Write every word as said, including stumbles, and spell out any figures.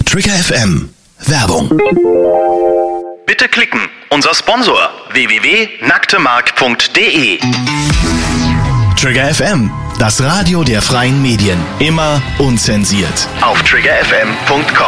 Trigger F M. Werbung. Bitte klicken. Unser Sponsor w w w punkt nacktemark punkt de. Trigger F M, das Radio der freien Medien. Immer unzensiert. Auf trigger f m punkt com.